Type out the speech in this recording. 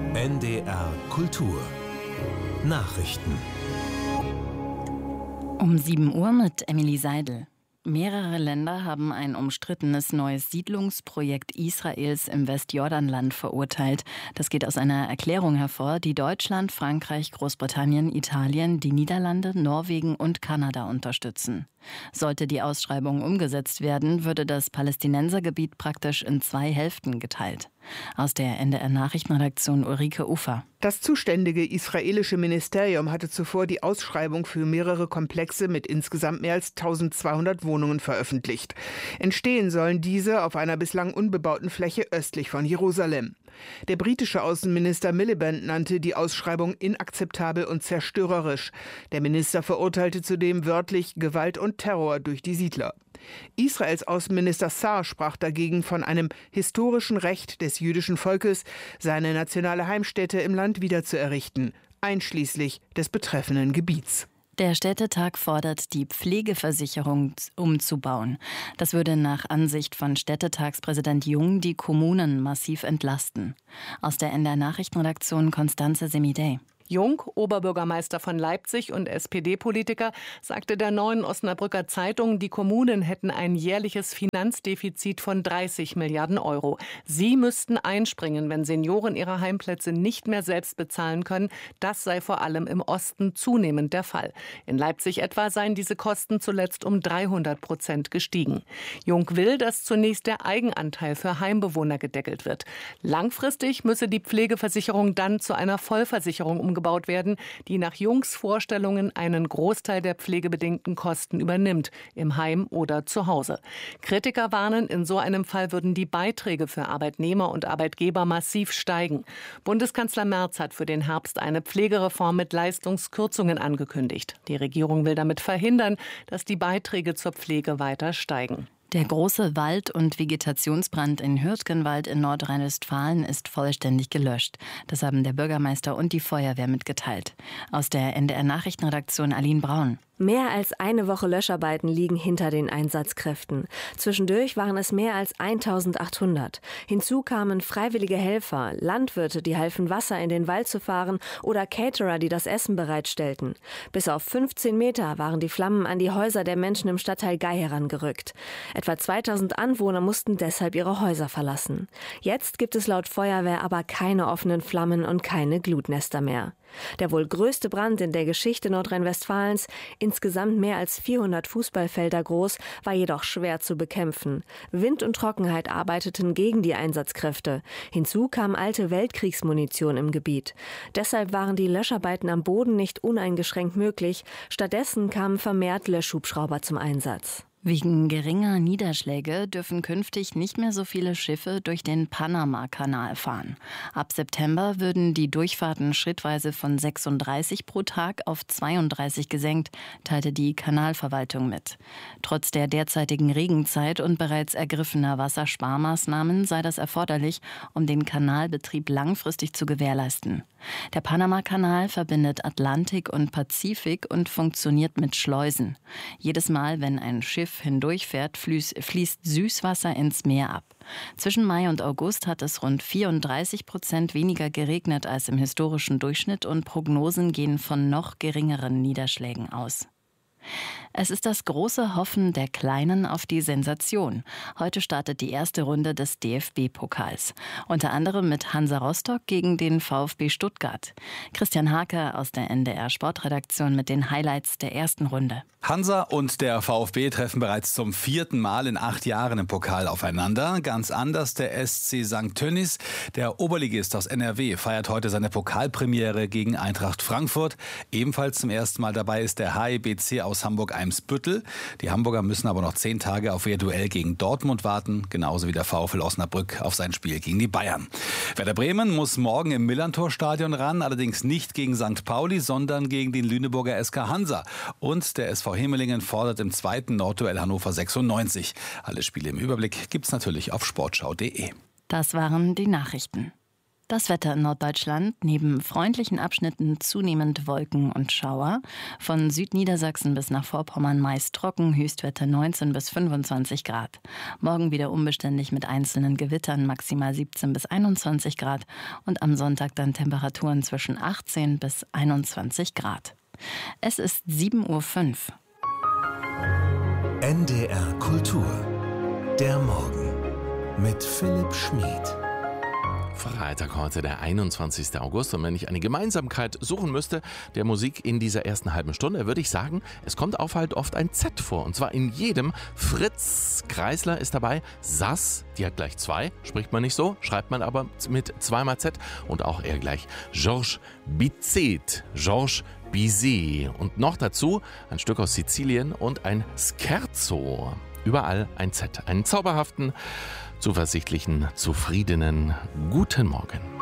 NDR Kultur Nachrichten Um 7 Uhr mit Emily Seidel. Mehrere Länder haben ein umstrittenes neues Siedlungsprojekt Israels im Westjordanland verurteilt. Das geht aus einer Erklärung hervor, die Deutschland, Frankreich, Großbritannien, Italien, die Niederlande, Norwegen und Kanada unterstützen. Sollte die Ausschreibung umgesetzt werden, würde das Palästinensergebiet praktisch in 2 Hälften geteilt. Aus der NDR-Nachrichtenredaktion Ulrike Ufer. Das zuständige israelische Ministerium hatte zuvor die Ausschreibung für mehrere Komplexe mit insgesamt mehr als 1200 Wohnungen veröffentlicht. Entstehen sollen diese auf einer bislang unbebauten Fläche östlich von Jerusalem. Der britische Außenminister Miliband nannte die Ausschreibung inakzeptabel und zerstörerisch. Der Minister verurteilte zudem wörtlich Gewalt und Terror durch die Siedler. Israels Außenminister Saar sprach dagegen von einem historischen Recht des jüdischen Volkes, seine nationale Heimstätte im Land wiederzuerrichten, einschließlich des betreffenden Gebiets. Der Städtetag fordert, die Pflegeversicherung umzubauen. Das würde nach Ansicht von Städtetagspräsident Jung die Kommunen massiv entlasten. Aus der NDR-Nachrichtenredaktion Constanze Semidey. Jung, Oberbürgermeister von Leipzig und SPD-Politiker, sagte der Neuen Osnabrücker Zeitung, die Kommunen hätten ein jährliches Finanzdefizit von 30 Milliarden Euro. Sie müssten einspringen, wenn Senioren ihre Heimplätze nicht mehr selbst bezahlen können. Das sei vor allem im Osten zunehmend der Fall. In Leipzig etwa seien diese Kosten zuletzt um 300% gestiegen. Jung will, dass zunächst der Eigenanteil für Heimbewohner gedeckelt wird. Langfristig müsse die Pflegeversicherung dann zu einer Vollversicherung umgebaut werden, die nach Jungs Vorstellungen einen Großteil der pflegebedingten Kosten übernimmt, im Heim oder zu Hause. Kritiker warnen, in so einem Fall würden die Beiträge für Arbeitnehmer und Arbeitgeber massiv steigen. Bundeskanzler Merz hat für den Herbst eine Pflegereform mit Leistungskürzungen angekündigt. Die Regierung will damit verhindern, dass die Beiträge zur Pflege weiter steigen. Der große Wald- und Vegetationsbrand in Hürtgenwald in Nordrhein-Westfalen ist vollständig gelöscht. Das haben der Bürgermeister und die Feuerwehr mitgeteilt. Aus der NDR-Nachrichtenredaktion Aline Braun. Mehr als eine Woche Löscharbeiten liegen hinter den Einsatzkräften. Zwischendurch waren es mehr als 1800. Hinzu kamen freiwillige Helfer, Landwirte, die halfen, Wasser in den Wald zu fahren, oder Caterer, die das Essen bereitstellten. Bis auf 15 Meter waren die Flammen an die Häuser der Menschen im Stadtteil Gay herangerückt. Etwa 2000 Anwohner mussten deshalb ihre Häuser verlassen. Jetzt gibt es laut Feuerwehr aber keine offenen Flammen und keine Glutnester mehr. Der wohl größte Brand in der Geschichte Nordrhein-Westfalens, insgesamt mehr als 400 Fußballfelder groß, war jedoch schwer zu bekämpfen. Wind und Trockenheit arbeiteten gegen die Einsatzkräfte. Hinzu kam alte Weltkriegsmunition im Gebiet. Deshalb waren die Löscharbeiten am Boden nicht uneingeschränkt möglich. Stattdessen kamen vermehrt Löschhubschrauber zum Einsatz. Wegen geringer Niederschläge dürfen künftig nicht mehr so viele Schiffe durch den Panama-Kanal fahren. Ab September würden die Durchfahrten schrittweise von 36 pro Tag auf 32 gesenkt, teilte die Kanalverwaltung mit. Trotz der derzeitigen Regenzeit und bereits ergriffener Wassersparmaßnahmen sei das erforderlich, um den Kanalbetrieb langfristig zu gewährleisten. Der Panama-Kanal verbindet Atlantik und Pazifik und funktioniert mit Schleusen. Jedes Mal, wenn ein Schiff hindurchfährt, fließt Süßwasser ins Meer ab. Zwischen Mai und August hat es rund 34% weniger geregnet als im historischen Durchschnitt und Prognosen gehen von noch geringeren Niederschlägen aus. Es ist das große Hoffen der Kleinen auf die Sensation. Heute startet die erste Runde des DFB-Pokals. Unter anderem mit Hansa Rostock gegen den VfB Stuttgart. Christian Hake aus der NDR-Sportredaktion mit den Highlights der ersten Runde. Hansa und der VfB treffen bereits zum 4. Mal in 8 Jahren im Pokal aufeinander. Ganz anders der SC St. Tönnies. Der Oberligist aus NRW feiert heute seine Pokalpremiere gegen Eintracht Frankfurt. Ebenfalls zum ersten Mal dabei ist der HIBC aus Hamburg-Eimsbüttel. Die Hamburger müssen aber noch 10 Tage auf ihr Duell gegen Dortmund warten, genauso wie der VfL Osnabrück auf sein Spiel gegen die Bayern. Werder Bremen muss morgen im Millerntor-Stadion ran, allerdings nicht gegen St. Pauli, sondern gegen den Lüneburger SK Hansa. Und der SV Hemelingen fordert im 2. Nordduell Hannover 96. Alle Spiele im Überblick gibt's natürlich auf sportschau.de. Das waren die Nachrichten. Das Wetter in Norddeutschland, neben freundlichen Abschnitten zunehmend Wolken und Schauer. Von Südniedersachsen bis nach Vorpommern meist trocken, Höchstwerte 19 bis 25 Grad. Morgen wieder unbeständig mit einzelnen Gewittern, maximal 17 bis 21 Grad. Und am Sonntag dann Temperaturen zwischen 18 bis 21 Grad. Es ist 7:05 Uhr. NDR Kultur. Der Morgen mit Philipp Schmid. Freitag heute, der 21. August. Und wenn ich eine Gemeinsamkeit suchen müsste der Musik in dieser ersten halben Stunde, würde ich sagen, es kommt auf halt oft ein Z vor. Und zwar in jedem. Fritz Kreisler ist dabei. Sass, die hat gleich 2, spricht man nicht so, schreibt man aber mit 2-mal Z. Und auch er gleich. Georges Bizet. Georges Bizet. Und noch dazu ein Stück aus Sizilien und ein Scherzo. Überall ein Z. Einen zauberhaften, zuversichtlichen, zufriedenen guten Morgen.